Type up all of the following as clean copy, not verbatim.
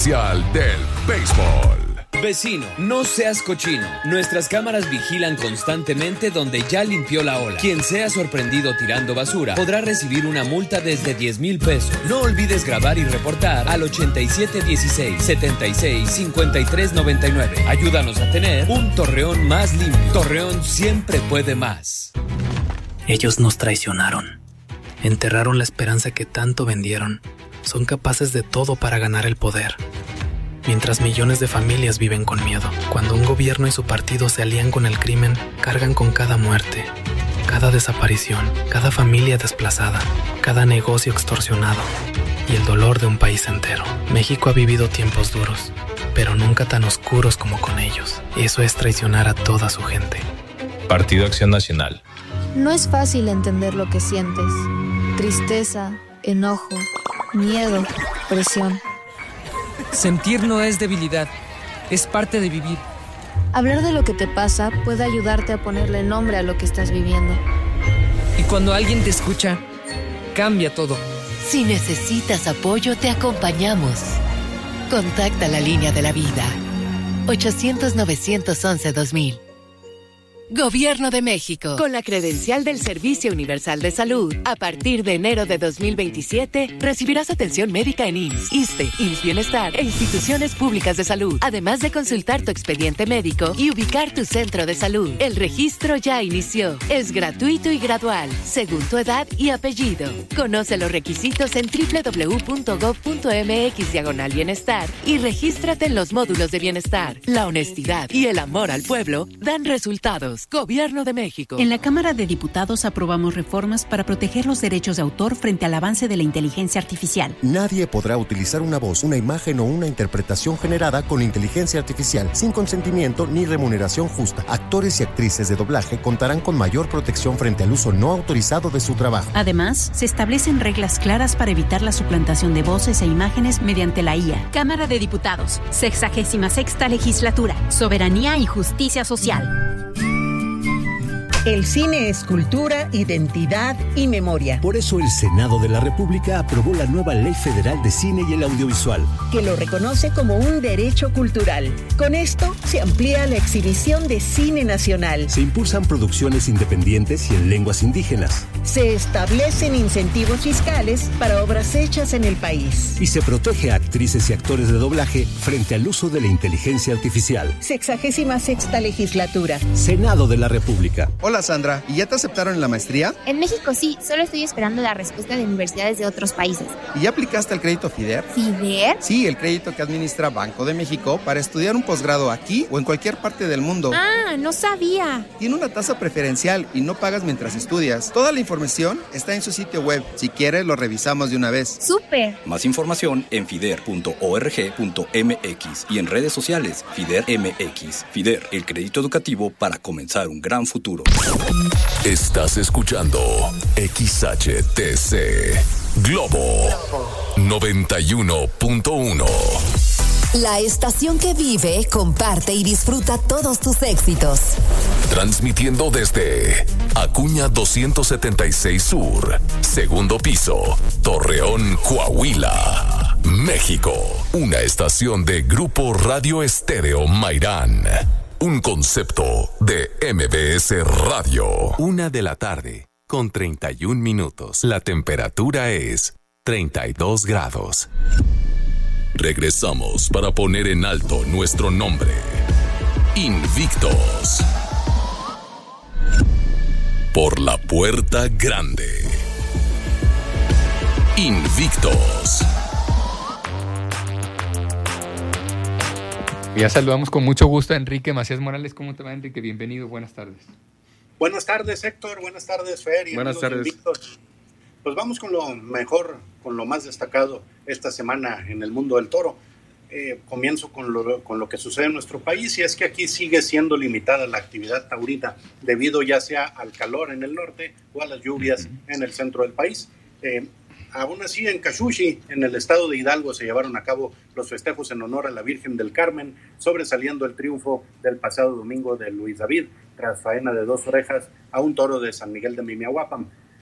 Del béisbol. Vecino, no seas cochino. Nuestras cámaras vigilan constantemente donde ya limpió la ola. Quien sea sorprendido tirando basura podrá recibir una multa desde 10,000 pesos. No olvides grabar y reportar al 8716-765399. Ayúdanos a tener un Torreón más limpio. Torreón siempre puede más. Ellos nos traicionaron. Enterraron la esperanza que tanto vendieron. Son capaces de todo para ganar el poder. Mientras millones de familias viven con miedo. Cuando un gobierno y su partido se alían con el crimen, cargan con cada muerte, cada desaparición, cada familia desplazada, cada negocio extorsionado y el dolor de un país entero. México ha vivido tiempos duros, pero nunca tan oscuros como con ellos. Eso es traicionar a toda su gente. Partido Acción Nacional. No es fácil entender lo que sientes. Tristeza, enojo, miedo, presión. Sentir no es debilidad, es parte de vivir. Hablar de lo que te pasa puede ayudarte a ponerle nombre a lo que estás viviendo. Y cuando alguien te escucha, cambia todo. Si necesitas apoyo, te acompañamos. Contacta la línea de la vida. 800-911-2000. Gobierno de México. Con la credencial del Servicio Universal de Salud, a partir de enero de 2027, recibirás atención médica en IMSS, ISSSTE, IMSS Bienestar e instituciones públicas de salud, además de consultar tu expediente médico y ubicar tu centro de salud. El registro ya inició. Es gratuito y gradual, según tu edad y apellido. Conoce los requisitos en www.gov.mx/bienestar y regístrate en los módulos de bienestar. La honestidad y el amor al pueblo dan resultados. Gobierno de México. En la Cámara de Diputados aprobamos reformas para proteger los derechos de autor frente al avance de la inteligencia artificial. Nadie podrá utilizar una voz, una imagen o una interpretación generada con inteligencia artificial sin consentimiento ni remuneración justa. Actores y actrices de doblaje contarán con mayor protección frente al uso no autorizado de su trabajo. Además, se establecen reglas claras para evitar la suplantación de voces e imágenes mediante la IA. Cámara de Diputados, 66ª Legislatura, Soberanía y Justicia Social. El cine es cultura, identidad y memoria. Por eso el Senado de la República aprobó la nueva Ley Federal de Cine y el Audiovisual, que lo reconoce como un derecho cultural. Con esto se amplía la exhibición de cine nacional. Se impulsan producciones independientes y en lenguas indígenas. Se establecen incentivos fiscales para obras hechas en el país. Y se protege a actrices y actores de doblaje frente al uso de la inteligencia artificial. 66ª Legislatura. Senado de la República. Hola Sandra, ¿y ya te aceptaron en la maestría? En México sí, solo estoy esperando la respuesta de universidades de otros países. ¿Y ya aplicaste el crédito FIDER? ¿FIDER? Sí, el crédito que administra Banco de México para estudiar un posgrado aquí o en cualquier parte del mundo. Ah, no sabía. Tiene una tasa preferencial y no pagas mientras estudias. Toda la información está en su sitio web. Si quieres, lo revisamos de una vez. ¡Súper! Más información en fider.org.mx y en redes sociales FIDER MX. FIDER, el crédito educativo para comenzar un gran futuro. Estás escuchando XHTC Globo 91.1. La estación que vive, comparte y disfruta todos tus éxitos. Transmitiendo desde Acuña 276 Sur, segundo piso, Torreón, Coahuila, México. Una estación de Grupo Radio Estéreo Mairán. Un concepto de MBS Radio. 1:31 p.m. La temperatura es 32 grados. Regresamos para poner en alto nuestro nombre. Invictos. Por la puerta grande. Invictos. Ya saludamos con mucho gusto a Enrique Macías Morales. ¿Cómo te va, Enrique? Bienvenido, buenas tardes. Buenas tardes, Héctor. Buenas tardes, Fer. Y buenas tardes. Invictos. Pues vamos con lo mejor, con lo más destacado esta semana en el mundo del toro. Comienzo con lo que sucede en nuestro país, y es que aquí sigue siendo limitada la actividad taurina debido ya sea al calor en el norte o a las lluvias en el centro del país. Aún así, en Cachuchi, en el estado de Hidalgo, se llevaron a cabo los festejos en honor a la Virgen del Carmen, sobresaliendo el triunfo del pasado domingo de Luis David, tras faena de 2 orejas a un toro de San Miguel de Mimiahuapan.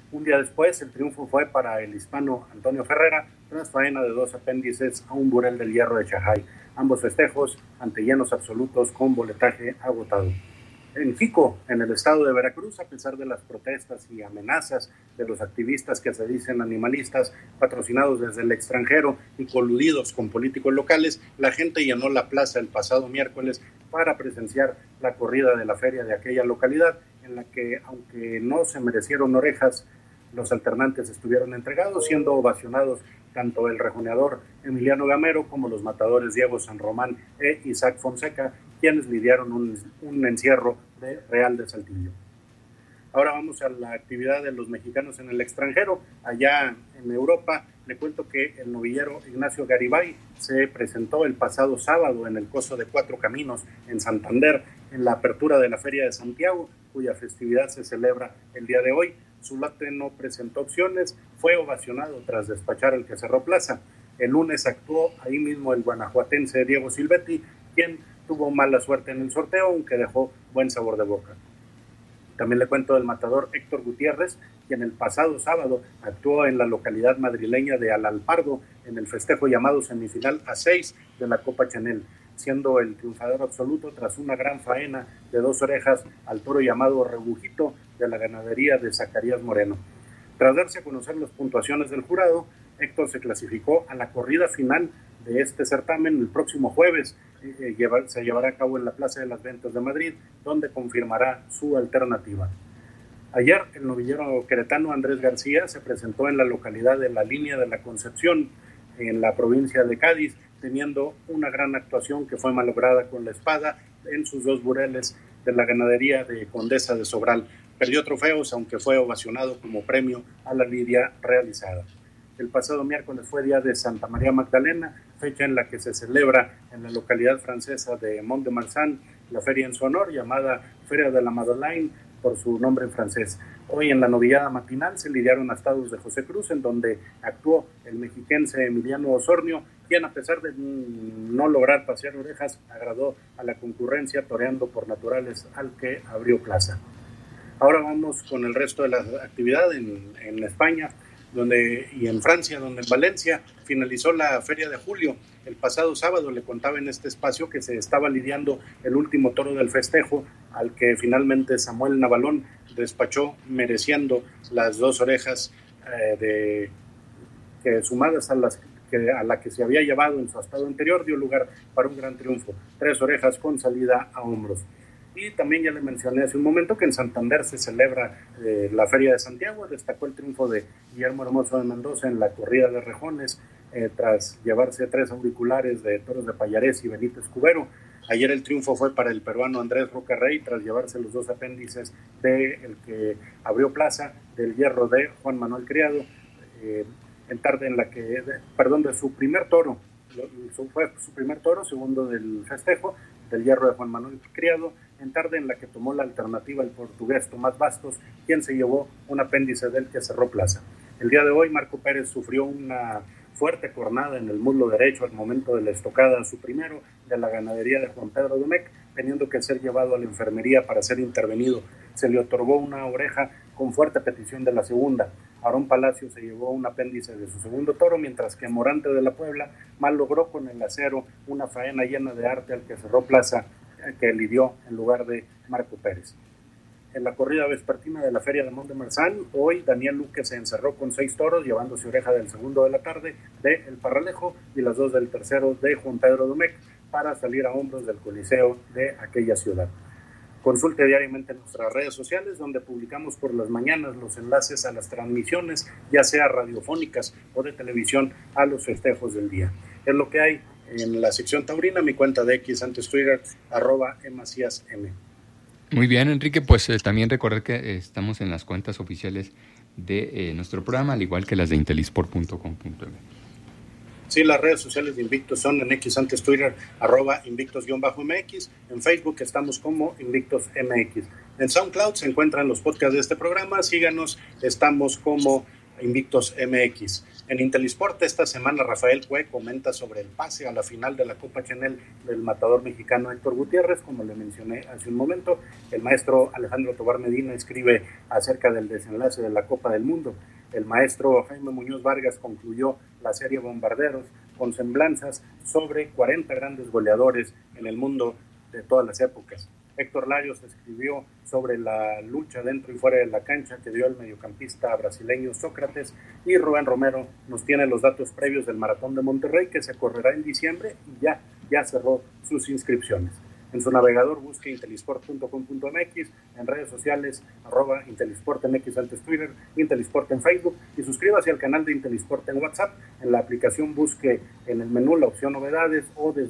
Un día después, el triunfo fue para el hispano Antonio Ferrera, tras faena de 2 apéndices a un burel del hierro de Shanghái. Ambos festejos ante llenos absolutos con boletaje agotado. En Jico, en el estado de Veracruz, a pesar de las protestas y amenazas de los activistas que se dicen animalistas, patrocinados desde el extranjero y coludidos con políticos locales, la gente llenó la plaza el pasado miércoles para presenciar la corrida de la feria de aquella localidad, en la que, aunque no se merecieron orejas, los alternantes estuvieron entregados, siendo ovacionados tanto el rejoneador Emiliano Gamero como los matadores Diego San Román e Isaac Fonseca, quienes lidiaron un encierro de Real de Saltillo. Ahora vamos a la actividad de los mexicanos en el extranjero. Allá en Europa, le cuento que el novillero Ignacio Garibay se presentó el pasado sábado en el Coso de Cuatro Caminos, en Santander, en la apertura de la Feria de Santiago, cuya festividad se celebra el día de hoy. Su lote no presentó opciones, fue ovacionado tras despachar el que cerró plaza. El lunes actuó ahí mismo el guanajuatense Diego Silvetti, quien tuvo mala suerte en el sorteo, aunque dejó buen sabor de boca. También le cuento del matador Héctor Gutiérrez, quien el pasado sábado actuó en la localidad madrileña de Alalpardo en el festejo llamado Semifinal A6 de la Copa Chanel, siendo el triunfador absoluto tras una gran faena de 2 orejas al toro llamado Rebujito de la ganadería de Zacarías Moreno. Tras darse a conocer las puntuaciones del jurado, Héctor se clasificó a la corrida final de este certamen el próximo jueves. Se llevará a cabo en la Plaza de las Ventas de Madrid, donde confirmará su alternativa. Ayer, el novillero queretano Andrés García se presentó en la localidad de La Línea de la Concepción, en la provincia de Cádiz, teniendo una gran actuación que fue malograda con la espada en sus 2 bureles de la ganadería de Condesa de Sobral. Perdió trofeos, aunque fue ovacionado como premio a la lidia realizada. El pasado miércoles fue día de Santa María Magdalena, fecha en la que se celebra en la localidad francesa de Mont-de-Marsan la feria en su honor, llamada Feria de la Madeleine por su nombre en francés. Hoy en la novillada matinal se lidiaron astados de José Cruz, en donde actuó el mexiquense Emiliano Osornio, quien, a pesar de no lograr pasear orejas, agradó a la concurrencia toreando por naturales al que abrió plaza. Ahora vamos con el resto de la actividad en España y en Francia, donde en Valencia finalizó la Feria de Julio. El pasado sábado le contaba en este espacio que se estaba lidiando el último toro del festejo, al que finalmente Samuel Navalón despachó, mereciendo las 2 orejas que sumadas a la que se había llevado en su estado anterior, dio lugar para un gran triunfo. 3 orejas con salida a hombros. Y también ya le mencioné hace un momento que en Santander se celebra la Feria de Santiago. Destacó el triunfo de Guillermo Hermoso de Mendoza en la corrida de rejones, tras llevarse 3 auriculares de toros de Payarés y Benítez Cubero. Ayer el triunfo fue para el peruano Andrés Rocarrey, tras llevarse los 2 apéndices del que abrió plaza, del hierro de Juan Manuel Criado, de su primer toro. Fue su primer toro, segundo del festejo, del hierro de Juan Manuel Criado, en tarde en la que tomó la alternativa el portugués Tomás Bastos, quien se llevó un apéndice del que cerró plaza. El día de hoy Marco Pérez sufrió una fuerte cornada en el muslo derecho al momento de la estocada a su primero de la ganadería de Juan Pedro Domecq, teniendo que ser llevado a la enfermería para ser intervenido. Se le otorgó una oreja con fuerte petición de la segunda. Aarón Palacio se llevó un apéndice de su segundo toro, mientras que Morante de la Puebla mal logró con el acero una faena llena de arte al que cerró plaza, que lidió en lugar de Marco Pérez. En la corrida vespertina de la Feria de Mont-de-Marsan, hoy Daniel Luque se encerró con 6 toros, llevándose oreja del segundo de la tarde de El Parralejo y las 2 del tercero de Juan Pedro Domecq, para salir a hombros del coliseo de aquella ciudad. Consulte diariamente nuestras redes sociales, donde publicamos por las mañanas los enlaces a las transmisiones, ya sea radiofónicas o de televisión, a los festejos del día. Es lo que hay en la sección taurina. Mi cuenta de X antes Twitter, @emacíasm. Muy bien, Enrique, pues también recordar que estamos en las cuentas oficiales de nuestro programa, al igual que las de intelisport.com.mx. Sí, las redes sociales de Invictus son en X antes Twitter, @Invictus_MX. En Facebook estamos como Invictus MX. En SoundCloud se encuentran los podcasts de este programa. Síganos, estamos como Invictus MX. En Intelisport esta semana Rafael Cue comenta sobre el pase a la final de la Copa Chanel del matador mexicano Héctor Gutiérrez, como le mencioné hace un momento. El maestro Alejandro Tobar Medina escribe acerca del desenlace de la Copa del Mundo. El maestro Jaime Muñoz Vargas concluyó la serie Bombarderos con semblanzas sobre 40 grandes goleadores en el mundo de todas las épocas. Héctor Larios escribió sobre la lucha dentro y fuera de la cancha que dio el mediocampista brasileño Sócrates, y Rubén Romero nos tiene los datos previos del Maratón de Monterrey, que se correrá en diciembre y ya cerró sus inscripciones. En su navegador busque intelisport.com.mx, en redes sociales @intelisportmx antes Twitter, Intelisport en Facebook, y suscríbase al canal de Intelisport en WhatsApp. En la aplicación busque en el menú la opción novedades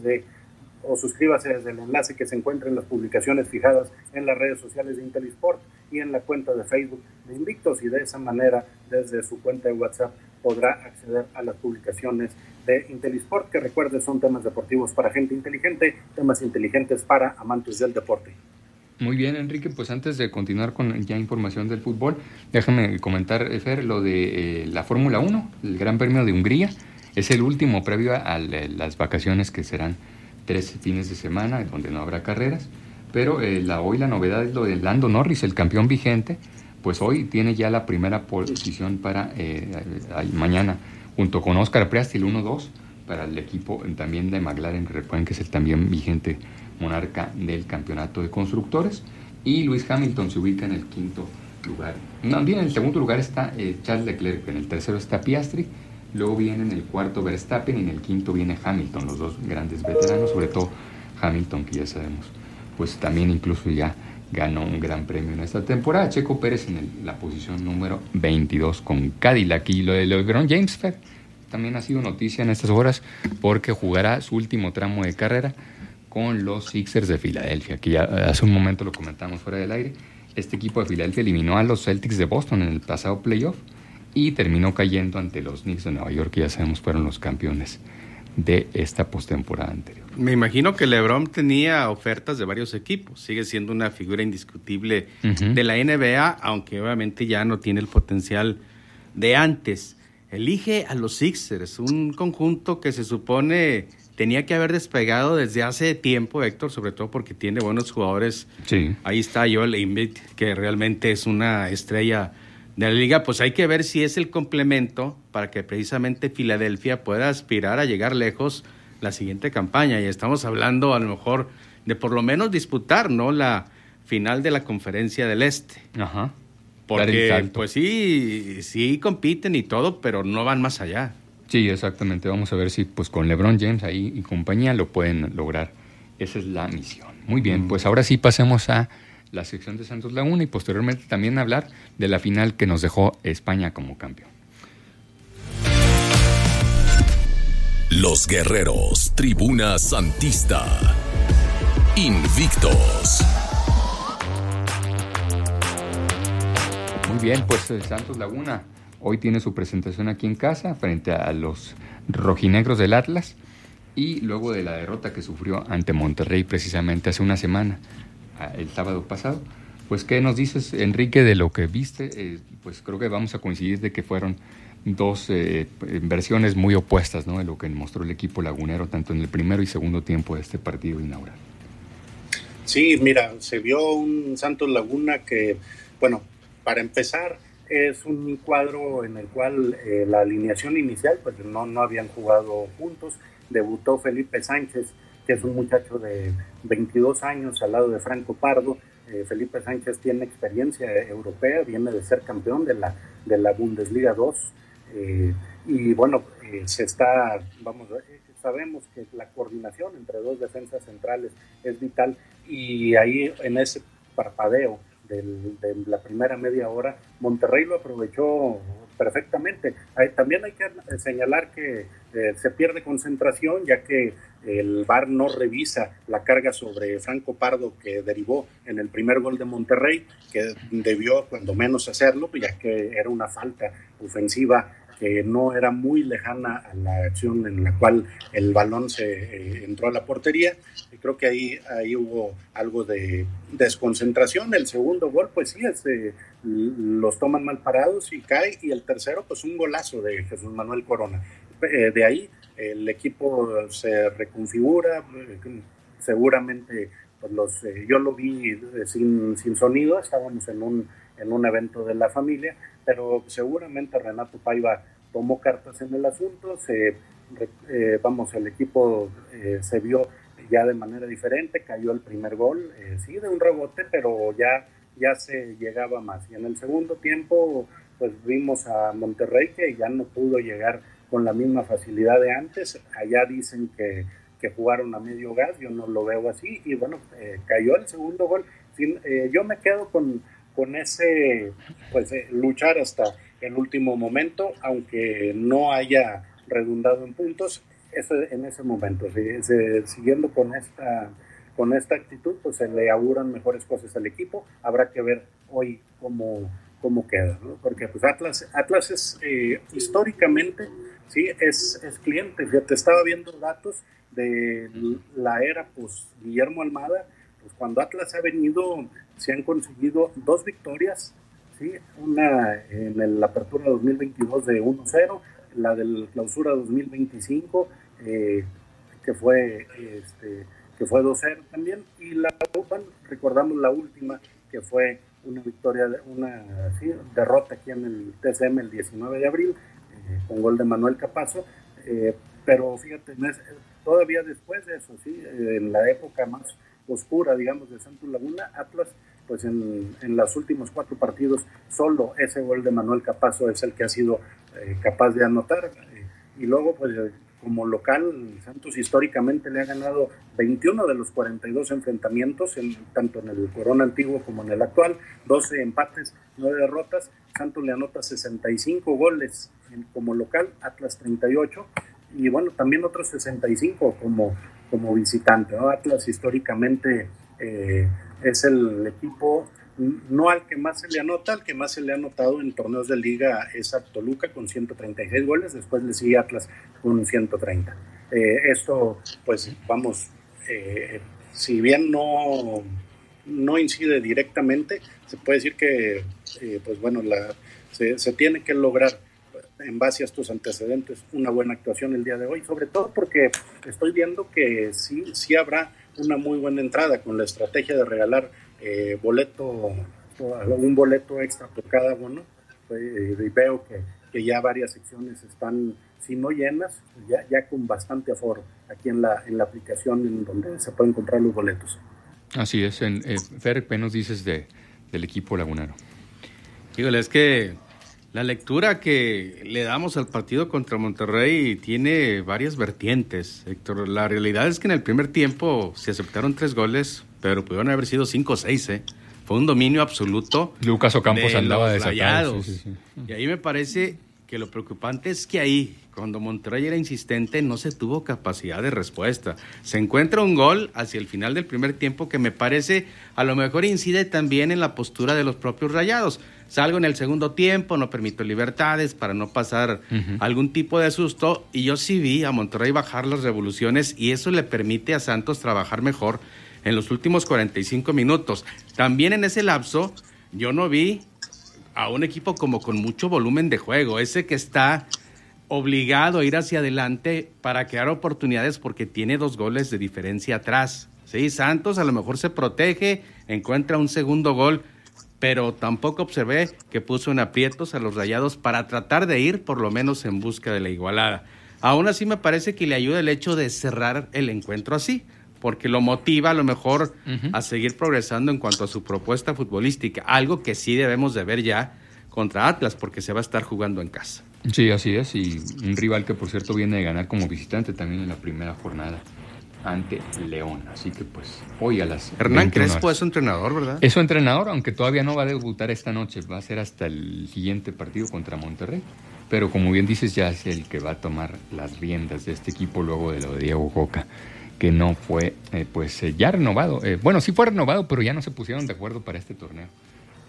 o suscríbase desde el enlace que se encuentra en las publicaciones fijadas en las redes sociales de Intelisport y en la cuenta de Facebook de Invictos, y de esa manera desde su cuenta de WhatsApp podrá acceder a las publicaciones de Intelisport, que recuerde son temas deportivos para gente inteligente, temas inteligentes para amantes del deporte. Muy bien, Enrique, pues antes de continuar con ya información del fútbol, déjame comentar, Fer, lo de la Fórmula 1, el Gran Premio de Hungría. Es el último previo a las vacaciones, que serán 3 fines de semana, donde no habrá carreras, pero hoy la novedad es lo de Lando Norris, el campeón vigente. Pues hoy tiene ya la primera posición para mañana, junto con Oscar Piastri, el 1-2, para el equipo también de McLaren, que recuerden que es el también vigente monarca del campeonato de constructores, y Lewis Hamilton se ubica en el 5º lugar. También en el 2º lugar está Charles Leclerc, en el 3º está Piastri, luego viene en el 4º Verstappen y en el 5º viene Hamilton, los dos grandes veteranos, sobre todo Hamilton, que ya sabemos, pues también incluso ya ganó un gran premio en esta temporada. Checo Pérez en la posición número 22 con Cadillac. Y lo de LeBron James, también ha sido noticia en estas horas, porque jugará su último tramo de carrera con los Sixers de Filadelfia, que ya hace un momento lo comentamos fuera del aire. Este equipo de Filadelfia eliminó a los Celtics de Boston en el pasado playoff y terminó cayendo ante los Knicks de Nueva York, que ya sabemos fueron los campeones de esta postemporada anterior. Me imagino que LeBron tenía ofertas de varios equipos, sigue siendo una figura indiscutible de la NBA, aunque obviamente ya no tiene el potencial de antes. Elige a los Sixers, un conjunto que se supone tenía que haber despegado desde hace tiempo, Héctor, sobre todo porque tiene buenos jugadores. Sí. Ahí está Joel Embiid, que realmente es una estrella de la liga. Pues hay que ver si es el complemento para que precisamente Filadelfia pueda aspirar a llegar lejos la siguiente campaña. Y estamos hablando a lo mejor de por lo menos disputar, ¿no?, la final de la Conferencia del Este. Ajá. Porque pues sí compiten y todo, pero no van más allá. Sí, exactamente. Vamos a ver si pues con LeBron James ahí y compañía lo pueden lograr. Esa es la misión. Muy bien, pues ahora sí pasemos a la sección de Santos Laguna y posteriormente también hablar de la final que nos dejó España como campeón. Los guerreros, Tribuna Santista, invictos. Muy bien, pues Santos Laguna hoy tiene su presentación aquí en casa frente a los rojinegros del Atlas, y luego de la derrota que sufrió ante Monterrey precisamente hace una semana, el sábado pasado. Pues, ¿qué nos dices, Enrique, de lo que viste? Pues creo que vamos a coincidir de que fueron dos versiones muy opuestas, ¿no?, de lo que mostró el equipo lagunero, tanto en el primero y segundo tiempo de este partido inaugural. Sí, mira, se vio un Santos Laguna que, bueno, para empezar, es un cuadro en el cual la alineación inicial, pues no habían jugado juntos. Debutó Felipe Sánchez, que es un muchacho de 22 años al lado de Franco Pardo. Felipe Sánchez tiene experiencia europea, viene de ser campeón de la Bundesliga 2. Y bueno, sabemos que la coordinación entre dos defensas centrales es vital, y ahí en ese parpadeo de la primera media hora, Monterrey lo aprovechó perfectamente. También hay que señalar que se pierde concentración, ya que el VAR no revisa la carga sobre Franco Pardo que derivó en el primer gol de Monterrey, que debió cuando menos hacerlo, ya que era una falta ofensiva que no era muy lejana a la acción en la cual el balón se entró a la portería. Y creo que ahí hubo algo de desconcentración. El segundo gol, pues sí, los toman mal parados y cae, y el tercero, pues un golazo de Jesús Manuel Corona. De ahí el equipo se reconfigura, seguramente pues yo lo vi sin sonido, estábamos en un evento de la familia, pero seguramente Renato Paiva tomó cartas en el asunto. El equipo se vio ya de manera diferente, cayó el primer gol, sí, de un rebote, pero ya se llegaba más. Y en el segundo tiempo, pues vimos a Monterrey que ya no pudo llegar con la misma facilidad de antes. Allá dicen que jugaron a medio gas, yo no lo veo así, y bueno, cayó el segundo gol. Yo me quedo con ese, pues luchar hasta el último momento, aunque no haya redundado en puntos, en ese momento, siguiendo con esta actitud, pues se le auguran mejores cosas al equipo. Habrá que ver hoy cómo queda, ¿no? Porque pues Atlas es históricamente, sí, es cliente. Te estaba viendo datos de la era pues Guillermo Almada, pues cuando Atlas ha venido, se han conseguido 2 victorias, ¿sí? Una en la apertura 2022 de 1-0, la del clausura 2025 que fue 2-0 también, y recordamos la última, que fue una victoria, derrota aquí en el TCM el 19 de abril con gol de Manuel Capazo, pero fíjate, todavía después de eso, sí, en la época más oscura, digamos, de Santos Laguna, Atlas, pues en los últimos 4 partidos, solo ese gol de Manuel Capazo es el que ha sido capaz de anotar, y luego, pues como local, Santos históricamente le ha ganado 21 de los 42 enfrentamientos, tanto en el Corona antiguo como en el actual, 12 empates, 9 derrotas. Santos le anota 65 goles como local, Atlas 38, y bueno, también otros 65 como visitante, ¿no? Atlas históricamente es el equipo, no al que más se le anota, al que más se le ha anotado en torneos de liga es a Toluca con 136 goles, después le sigue Atlas con 130. Esto, pues vamos, si bien no incide directamente, se puede decir que, pues bueno, se tiene que lograr, en base a estos antecedentes, una buena actuación el día de hoy, sobre todo porque estoy viendo que sí habrá una muy buena entrada con la estrategia de regalar un boleto extra por cada bono. Y veo que ya varias secciones están, si no llenas, ya con bastante aforo aquí en la aplicación en donde se pueden comprar los boletos. Así es. Fer, ¿qué nos dices del equipo lagunero? Híjole, es que la lectura que le damos al partido contra Monterrey tiene varias vertientes, Héctor. La realidad es que en el primer tiempo se aceptaron 3 goles, pero pudieron haber sido 5 o 6, Fue un dominio absoluto. Lucas Ocampos andaba desatado. Sí. Y ahí me parece que lo preocupante es que ahí, cuando Monterrey era insistente, no se tuvo capacidad de respuesta. Se encuentra un gol hacia el final del primer tiempo que me parece a lo mejor incide también en la postura de los propios Rayados. Salgo en el segundo tiempo, no permito libertades para no pasar algún tipo de susto, y yo sí vi a Monterrey bajar las revoluciones, y eso le permite a Santos trabajar mejor en los últimos 45 minutos. También en ese lapso yo no vi a un equipo como con mucho volumen de juego, ese que está obligado a ir hacia adelante para crear oportunidades porque tiene 2 goles de diferencia atrás. Sí, Santos a lo mejor se protege, encuentra un segundo gol, pero tampoco observé que puso en aprietos a los Rayados para tratar de ir por lo menos en busca de la igualada. Aún así me parece que le ayuda el hecho de cerrar el encuentro así, porque lo motiva a lo mejor a seguir progresando en cuanto a su propuesta futbolística, algo que sí debemos de ver ya contra Atlas, porque se va a estar jugando en casa. Sí, así es, y un rival que por cierto viene de ganar como visitante también en la primera jornada ante León, así que pues hoy a las Hernán Crespo es su entrenador, ¿verdad? Es su entrenador, aunque todavía no va a debutar esta noche, va a ser hasta el siguiente partido contra Monterrey, pero como bien dices, ya es el que va a tomar las riendas de este equipo luego de lo de Diego Coca, que no fue ya renovado, bueno, sí fue renovado, pero ya no se pusieron de acuerdo para este torneo.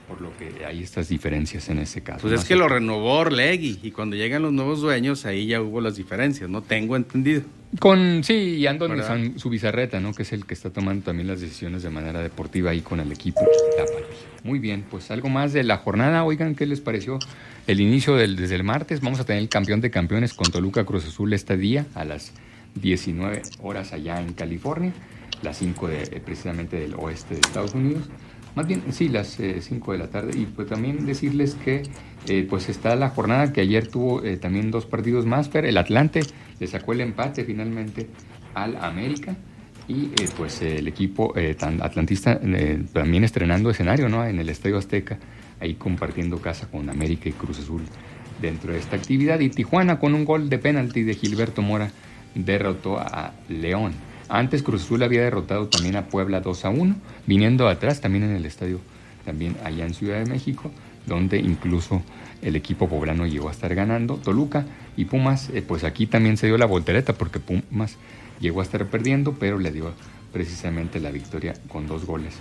por lo que hay estas diferencias en ese caso. Pues es que lo renovó Orlegui y cuando llegan los nuevos dueños ahí ya hubo las diferencias, ¿no? Tengo entendido. Y Andoni Zubizarreta, ¿no? Que es el que está tomando también las decisiones de manera deportiva ahí con el equipo. Muy bien, pues algo más de la jornada. Oigan, ¿qué les pareció el inicio desde el martes? Vamos a tener el campeón de campeones con Toluca Cruz Azul este día a las 19 horas allá en California, las 5 precisamente del oeste de Estados Unidos. Más bien, sí, las 5 de la tarde. Y pues también decirles que pues está la jornada que ayer tuvo también 2 partidos más, pero el Atlante le sacó el empate finalmente al América y pues el equipo atlantista también estrenando escenario, ¿no? En el Estadio Azteca, ahí compartiendo casa con América y Cruz Azul dentro de esta actividad. Y Tijuana con un gol de penalti de Gilberto Mora derrotó a León. Antes Cruz Azul había derrotado también a Puebla 2-1, viniendo atrás también en el estadio, también allá en Ciudad de México, donde incluso el equipo poblano llegó a estar ganando. Toluca y Pumas, pues aquí también se dio la voltereta porque Pumas llegó a estar perdiendo, pero le dio precisamente la victoria con 2 goles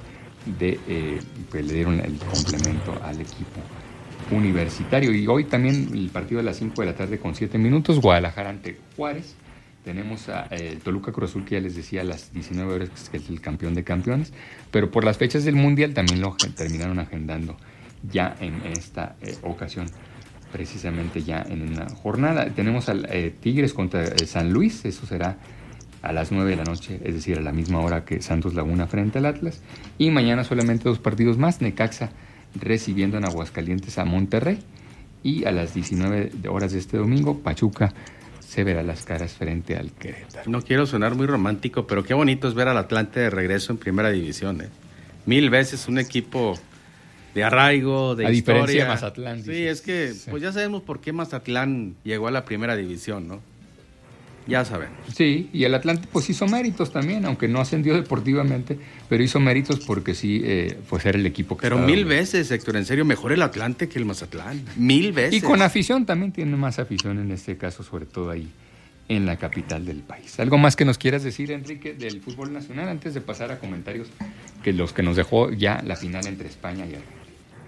pues le dieron el complemento al equipo universitario. Y hoy también el partido de las 5 de la tarde con 7 minutos, Guadalajara ante Juárez. Tenemos a Toluca Cruz Azul, que ya les decía, a las 19 horas, que es el campeón de campeones, pero por las fechas del Mundial también lo terminaron agendando ya en esta ocasión, precisamente ya en una jornada. Tenemos al Tigres contra San Luis, eso será a las 9 de la noche, es decir, a la misma hora que Santos Laguna frente al Atlas. Y mañana solamente 2 partidos más, Necaxa recibiendo en Aguascalientes a Monterrey, y a las 19 horas de este domingo, Pachuca se verá las caras frente al Querétaro. No quiero sonar muy romántico, pero qué bonito es ver al Atlante de regreso en Primera División, 1000 veces un equipo de arraigo, de historia. A diferencia de Mazatlán. Sí, es que pues ya sabemos por qué Mazatlán llegó a la Primera División, ¿no? Ya sabemos. Sí, y el Atlante pues hizo méritos también, aunque no ascendió deportivamente, pero hizo méritos porque sí, pues era el equipo que pero 1000 veces, Héctor, en serio, mejor el Atlante que el Mazatlán. 1000 veces. Y con afición, también tiene más afición en este caso, sobre todo ahí en la capital del país. ¿Algo más que nos quieras decir, Enrique, del fútbol nacional, antes de pasar a comentarios que los que nos dejó ya la final entre España y Argentina?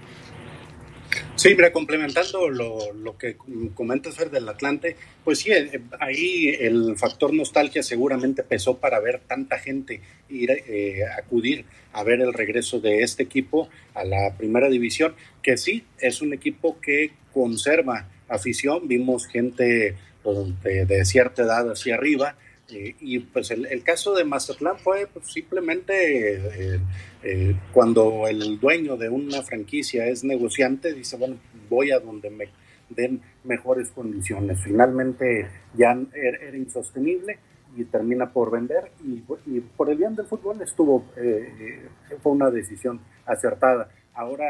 Sí, mira, complementando lo que comentas, Fer, del Atlante, pues sí, ahí el factor nostalgia seguramente pesó para ver tanta gente acudir a ver el regreso de este equipo a la Primera División, que sí, es un equipo que conserva afición. Vimos gente de cierta edad hacia arriba, y pues el caso de Mazatlán fue pues, simplemente cuando el dueño de una franquicia es negociante, dice, bueno, voy a donde me den mejores condiciones. Finalmente ya era insostenible y termina por vender, y por el bien del fútbol fue una decisión acertada. Ahora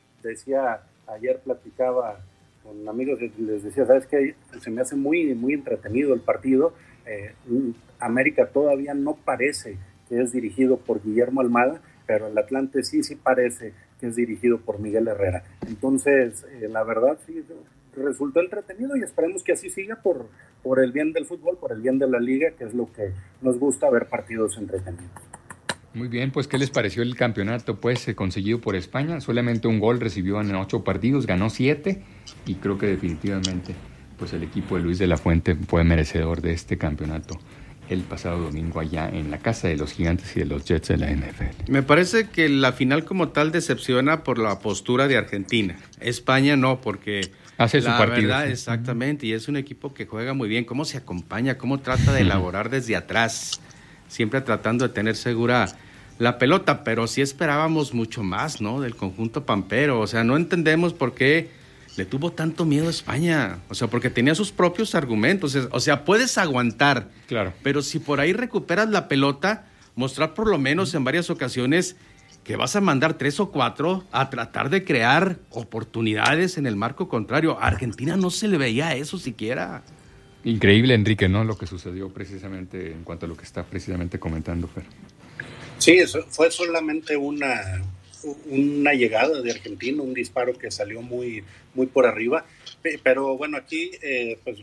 ayer platicaba con amigos, les decía, ¿sabes qué? Se me hace muy, muy entretenido el partido. América todavía no parece que es dirigido por Guillermo Almada, pero el Atlante sí parece que es dirigido por Miguel Herrera. Entonces, la verdad, sí, resultó entretenido, y esperemos que así siga por el bien del fútbol, por el bien de la liga, que es lo que nos gusta, ver partidos entretenidos. Muy bien, pues ¿qué les pareció el campeonato conseguido por España? Solamente un gol recibió en 8 partidos, ganó 7, y creo que definitivamente pues el equipo de Luis de la Fuente fue merecedor de este campeonato el pasado domingo allá en la casa de los Gigantes y de los Jets de la NFL. Me parece que la final como tal decepciona por la postura de Argentina. España no, porque hace su partido. Verdad, sí. Exactamente, y es un equipo que juega muy bien. Cómo se acompaña, cómo trata de elaborar desde atrás, siempre tratando de tener segura la pelota, pero sí esperábamos mucho más, ¿no? Del conjunto pampero. O sea, no entendemos por qué le tuvo tanto miedo a España. O sea, porque tenía sus propios argumentos. O sea, puedes aguantar. Claro. Pero si por ahí recuperas la pelota, mostrar por lo menos en varias ocasiones que vas a mandar 3 o 4 a tratar de crear oportunidades en el marco contrario. A Argentina no se le veía eso siquiera. Increíble, Enrique, ¿no? Lo que sucedió precisamente en cuanto a lo que está precisamente comentando, Fer. Sí, eso fue solamente una llegada de Argentina, un disparo que salió muy, muy por arriba, pero bueno, aquí pues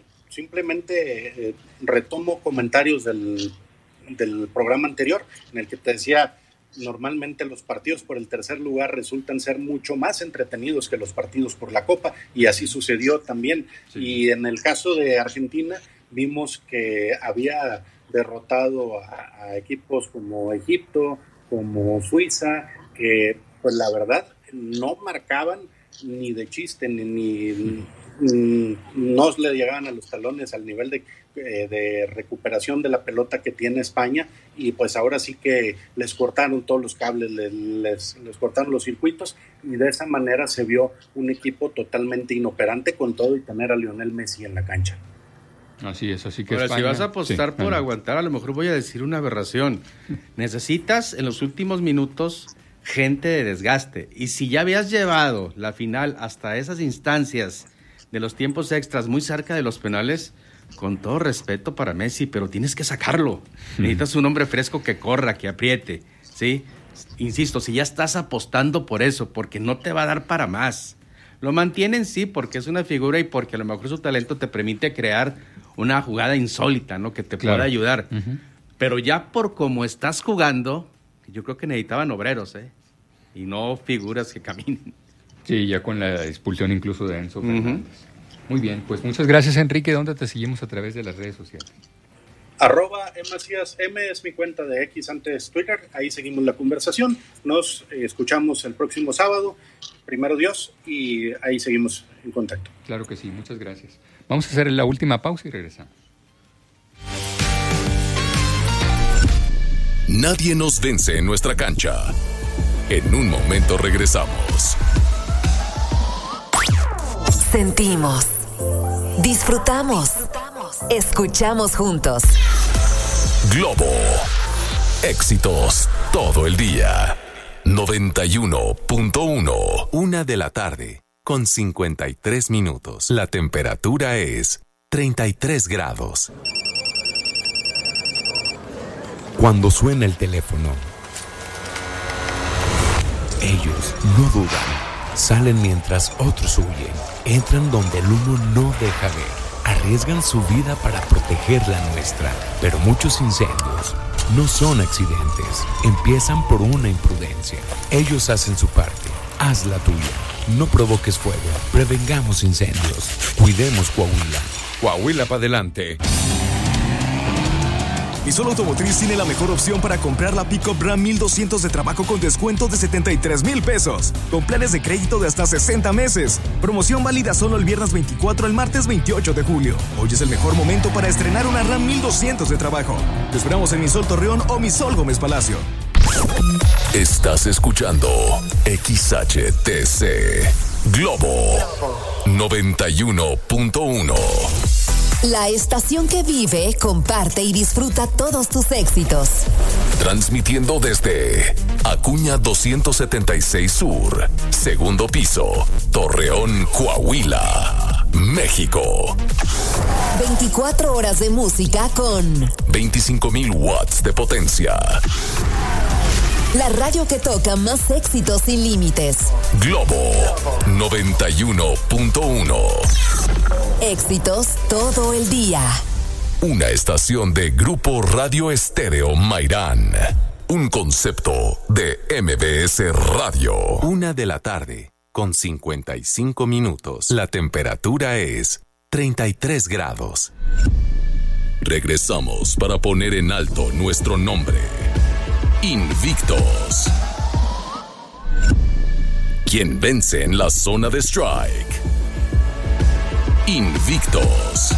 simplemente retomo comentarios del programa anterior, en el que te decía, normalmente los partidos por el tercer lugar resultan ser mucho más entretenidos que los partidos por la Copa, y así sucedió también. Sí. Y en el caso de Argentina vimos que había derrotado a equipos como Egipto, como Suiza, que pues la verdad no marcaban ni de chiste, ni no le llegaban a los talones al nivel de recuperación de la pelota que tiene España, y pues ahora sí que les cortaron todos los cables, les cortaron los circuitos, y de esa manera se vio un equipo totalmente inoperante con todo y tener a Lionel Messi en la cancha. Así es, así que ahora, España, si vas a apostar por aguantar, a lo mejor voy a decir una aberración. Necesitas en los últimos minutos gente de desgaste, y si ya habías llevado la final hasta esas instancias de los tiempos extras muy cerca de los penales, con todo respeto para Messi, pero tienes que sacarlo. Necesitas un hombre fresco que corra, que apriete, ¿sí? Insisto, si ya estás apostando por eso, porque no te va a dar para más. Lo mantienen, sí, porque es una figura y porque a lo mejor su talento te permite crear una jugada insólita, ¿no? Que te pueda ayudar. Pero ya por cómo estás jugando, yo creo que necesitaban obreros, y no figuras que caminen. Sí, ya con la expulsión incluso de Enzo Fernández. Muy bien, pues muchas gracias, Enrique. ¿Dónde te seguimos a través de las redes sociales? @Macías_M es mi cuenta de X, antes Twitter. Ahí seguimos la conversación. Nos escuchamos el próximo sábado, primero Dios, y ahí seguimos en contacto. Claro que sí, muchas gracias. Vamos a hacer la última pausa y regresamos. Nadie nos vence en nuestra cancha. En un momento regresamos. Sentimos, disfrutamos, escuchamos juntos. Globo, éxitos todo el día. 91.1, 1:00 con 53 minutos. La temperatura es 33 grados. Cuando suena el teléfono, ellos no dudan. Salen mientras otros huyen. Entran donde el humo no deja ver. Arriesgan su vida para proteger la nuestra. Pero muchos incendios no son accidentes. Empiezan por una imprudencia. Ellos hacen su parte. Haz la tuya. No provoques fuego. Prevengamos incendios. Cuidemos Coahuila. Coahuila para adelante. Visol Automotriz tiene la mejor opción para comprar la Pickup Ram 1200 de trabajo con descuento de 73,000 pesos, con planes de crédito de hasta 60 meses. Promoción válida solo el viernes 24 al martes 28 de julio. Hoy es el mejor momento para estrenar una Ram 1200 de trabajo. Te esperamos en Misol Torreón o Misol Gómez Palacio. Estás escuchando XHTC Globo 91.1. La estación que vive, comparte y disfruta todos tus éxitos. Transmitiendo desde Acuña 276 Sur, segundo piso, Torreón, Coahuila, México. 24 horas de música con 25,000 watts de potencia. La radio que toca más éxitos sin límites. Globo 91.1. Éxitos todo el día. Una estación de Grupo Radio Estéreo Mairán. Un concepto de MBS Radio. 1:00 con 55 minutos. La temperatura es 33 grados. Regresamos para poner en alto nuestro nombre. Invictos. Quien vence en la zona de strike. Invictos.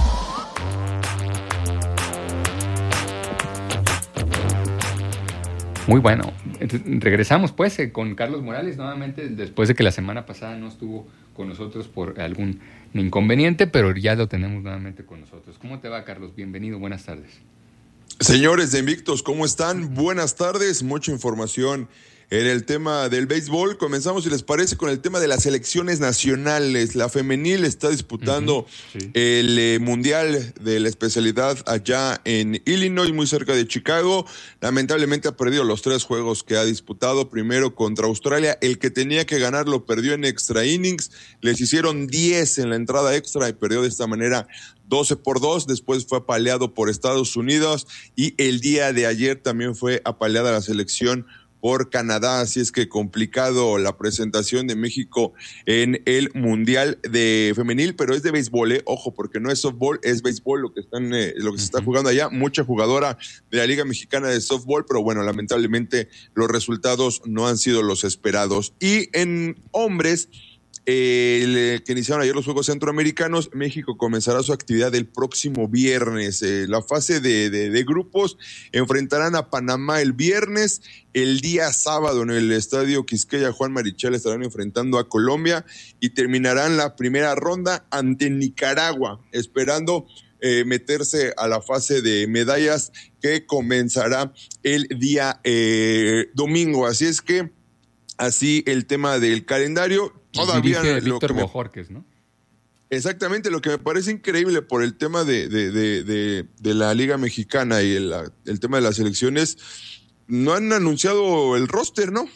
Muy bueno. Regresamos pues con Carlos Morales nuevamente después de que la semana pasada no estuvo con nosotros por algún inconveniente, pero ya lo tenemos nuevamente con nosotros. ¿Cómo te va, Carlos? Bienvenido, buenas tardes. Señores de Invictos, ¿cómo están? Buenas tardes, mucha información en el tema del béisbol. Comenzamos, si les parece, con el tema de las selecciones nacionales. La femenil está disputando el Mundial de la especialidad allá en Illinois, muy cerca de Chicago. Lamentablemente ha perdido los 3 juegos que ha disputado. Primero contra Australia, el que tenía que ganar lo perdió en extra innings. Les hicieron 10 en la entrada extra y perdió de esta manera 12-2, después fue apaleado por Estados Unidos y el día de ayer también fue apaleada la selección por Canadá, así es que complicado la presentación de México en el Mundial de Femenil, pero es de béisbol, ojo, porque no es softball, es béisbol lo que se está jugando allá, mucha jugadora de la Liga Mexicana de Softball, pero bueno, lamentablemente los resultados no han sido los esperados. Y en hombres, que iniciaron ayer los Juegos Centroamericanos, México comenzará su actividad el próximo viernes. La fase de grupos enfrentarán a Panamá el viernes. El día sábado en el Estadio Quisqueya Juan Marichal estarán enfrentando a Colombia y terminarán la primera ronda ante Nicaragua, esperando meterse a la fase de medallas que comenzará el día domingo. Así es que así el tema del calendario. Todavía Víctor Bojorquez, ¿no? Exactamente, lo que me parece increíble por el tema de la Liga Mexicana y el tema de las elecciones, no han anunciado el roster, ¿no?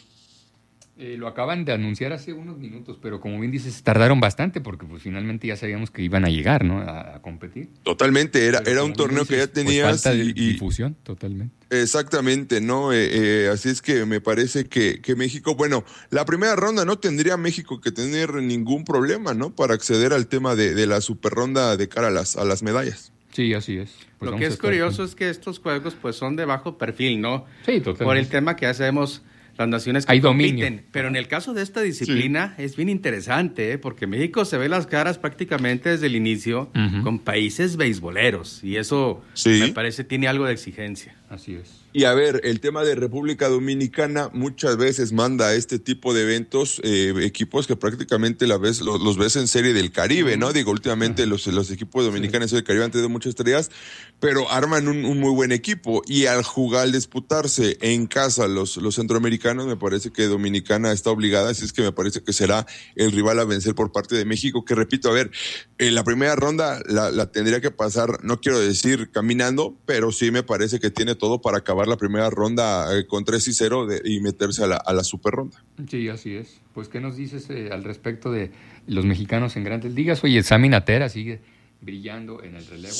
Lo acaban de anunciar hace unos minutos, pero como bien dices, tardaron bastante porque pues finalmente ya sabíamos que iban a llegar, ¿no? A competir. Totalmente, era un torneo dices, que ya tenías. Pues falta de difusión, totalmente. Exactamente, ¿no? Así es que me parece que México, bueno, la primera ronda no tendría México que tener ningún problema, ¿no? Para acceder al tema de la super ronda de cara a las medallas. Sí, así es. Pues lo que es curioso es que estos juegos pues son de bajo perfil, ¿no? Sí, totalmente. Por el tema que hacemos las naciones que hay compiten. Dominio. Pero en el caso de esta disciplina es bien interesante, porque México se ve las caras prácticamente desde el inicio con países beisboleros, y eso me parece tiene algo de exigencia. Así es. Y a ver, el tema de República Dominicana muchas veces manda a este tipo de eventos equipos que prácticamente los ves en Serie del Caribe, ¿no? Digo, últimamente los equipos dominicanos del Caribe han tenido muchas estrellas, pero arman un muy buen equipo. Y al disputarse en casa los centroamericanos, me parece que Dominicana está obligada, así es que me parece que será el rival a vencer por parte de México, que repito, a ver, la primera ronda la tendría que pasar, no quiero decir caminando, pero sí me parece que tiene todo para acabar la primera ronda con 3-0 y meterse a la super ronda. Sí, así es. Pues, ¿qué nos dices al respecto de los mexicanos en Grandes Ligas? Oye, Sammy Natera sigue brillando en el relevo.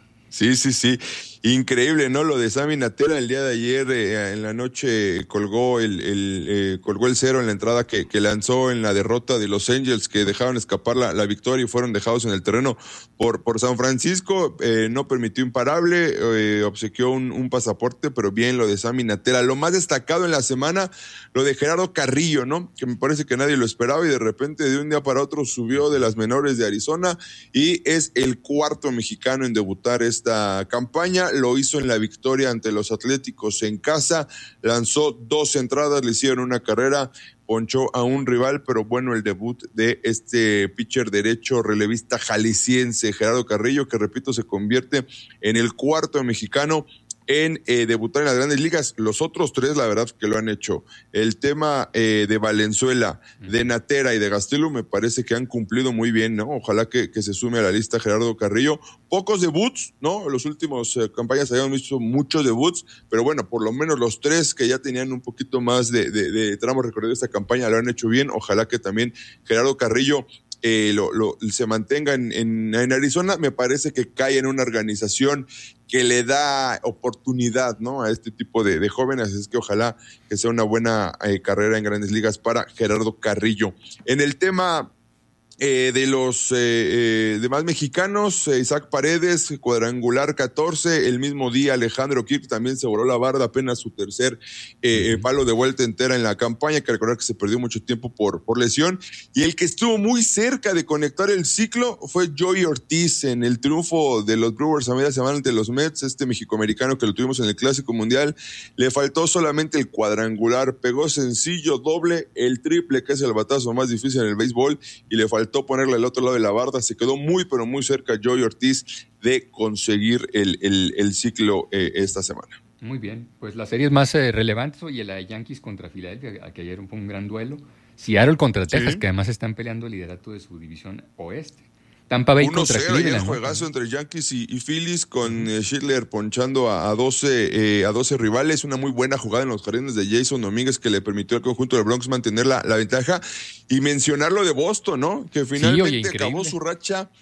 Sí. Increíble, ¿no? Lo de Sammy Natera el día de ayer en la noche colgó colgó el 0 en la entrada que lanzó en la derrota de los Angels, que dejaron escapar la victoria y fueron dejados en el terreno por San Francisco. No permitió imparable, obsequió un pasaporte, pero bien lo de Sammy Natera. Lo más destacado en la semana, lo de Gerardo Carrillo, ¿no? Que me parece que nadie lo esperaba y de repente de un día para otro subió de las menores de Arizona y es el cuarto mexicano en debutar esta campaña. Lo hizo en la victoria ante los Atléticos en casa, lanzó 2 entradas, le hicieron una carrera, ponchó a un rival, pero bueno, el debut de este pitcher derecho relevista jalisciense, Gerardo Carrillo, que repito, se convierte en el cuarto mexicano en debutar en las Grandes Ligas. Los otros 3, la verdad que lo han hecho. El tema de Valenzuela, de Natera y de Gastelum me parece que han cumplido muy bien, ¿no? Ojalá que se sume a la lista Gerardo Carrillo. Pocos debuts, ¿no? Los últimos campañas habíamos visto muchos debuts, pero bueno, por lo menos los 3 que ya tenían un poquito más de tramo recorrido de esta campaña lo han hecho bien. Ojalá que también Gerardo Carrillo se mantenga en Arizona. Me parece que cae en una organización que le da oportunidad, ¿no? A este tipo de jóvenes, es que ojalá que sea una buena carrera en Grandes Ligas para Gerardo Carrillo. En el tema de los demás mexicanos, Isaac Paredes, cuadrangular 14, el mismo día Alejandro Kirk también se voló la barda, apenas su tercer palo de vuelta entera en la campaña, hay que recordar que se perdió mucho tiempo por lesión, y el que estuvo muy cerca de conectar el ciclo fue Joey Ortiz en el triunfo de los Brewers a media semana ante los Mets, este mexicoamericano que lo tuvimos en el Clásico Mundial. Le faltó solamente el cuadrangular, pegó sencillo, doble, el triple, que es el batazo más difícil en el béisbol, y le faltó ponerle al otro lado de la barda. Se quedó muy pero muy cerca Joey Ortiz de conseguir el ciclo esta semana. Muy bien, pues las series más relevantes, oye, la de Yankees contra Filadelfia, que ayer fue un gran duelo. Seattle contra Texas, que además están peleando el liderato de su división oeste. Tampa Bay contra Cleveland. El juegazo entre Yankees y Phillies, con Schindler ponchando a 12 rivales. Una muy buena jugada en los jardines de Jason Domínguez que le permitió al conjunto del Bronx mantener la ventaja. Y mencionar lo de Boston, ¿no? Que finalmente acabó su racha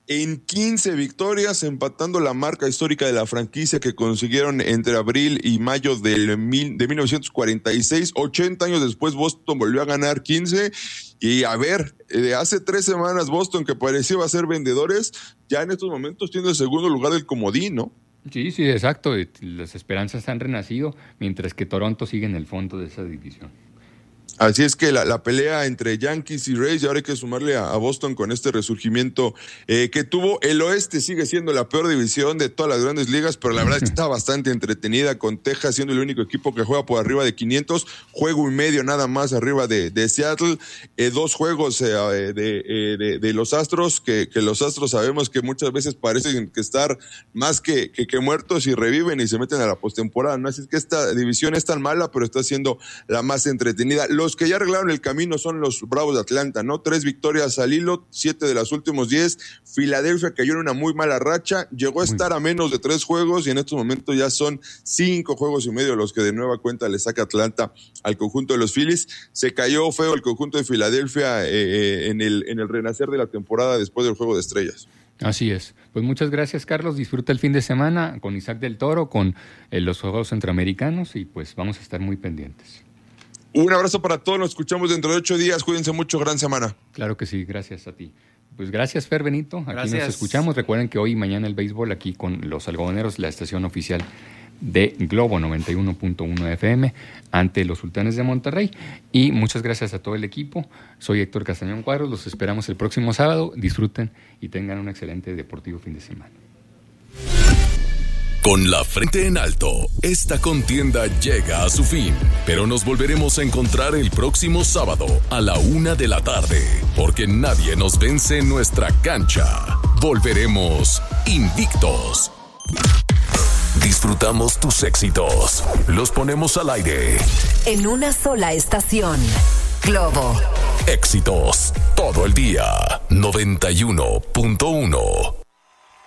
en 15 victorias, empatando la marca histórica de la franquicia que consiguieron entre abril y mayo de 1946. 80 años después, Boston volvió a ganar 15. Y a ver, de hace 3 semanas Boston, que parecía iba a ser vendedores, ya en estos momentos tiene el segundo lugar del comodín, ¿no? Sí, exacto. Las esperanzas han renacido, mientras que Toronto sigue en el fondo de esa división. Así es que la pelea entre Yankees y Rays, y ahora hay que sumarle a Boston con este resurgimiento que tuvo. El oeste sigue siendo la peor división de todas las grandes ligas, pero la verdad es que está bastante entretenida, con Texas siendo el único equipo que juega por arriba de 500, juego y medio nada más arriba de Seattle, 2 juegos de los Astros, que los Astros sabemos que muchas veces parecen que estar más que muertos y reviven y se meten a la postemporada, ¿no? Así es que esta división es tan mala, pero está siendo la más entretenida. Los que ya arreglaron el camino son los Bravos de Atlanta, ¿no? 3 victorias al hilo, 7 de los últimos 10. Filadelfia cayó en una muy mala racha, llegó a estar a menos de 3 juegos y en estos momentos ya son 5 juegos y medio los que de nueva cuenta le saca Atlanta al conjunto de los Phillies. Se cayó feo el conjunto de Filadelfia en el renacer de la temporada después del Juego de Estrellas. Así es. Pues muchas gracias, Carlos. Disfruta el fin de semana con Isaac del Toro, con los Juegos Centroamericanos y pues vamos a estar muy pendientes. Un abrazo para todos, nos escuchamos dentro de 8 días, cuídense mucho, gran semana. Claro que sí, gracias a ti. Pues gracias, Fer Benito, aquí gracias. Nos escuchamos. Recuerden que hoy y mañana el béisbol aquí con los Algodoneros, la estación oficial de Globo 91.1 FM ante los Sultanes de Monterrey. Y muchas gracias a todo el equipo. Soy Héctor Castañón Cuadros, los esperamos el próximo sábado. Disfruten y tengan un excelente deportivo fin de semana. Con la frente en alto, esta contienda llega a su fin, pero nos volveremos a encontrar el próximo sábado a la 1:00 p.m, porque nadie nos vence en nuestra cancha. Volveremos invictos. Disfrutamos tus éxitos, los ponemos al aire. En una sola estación, Globo. Éxitos, todo el día, 91.1.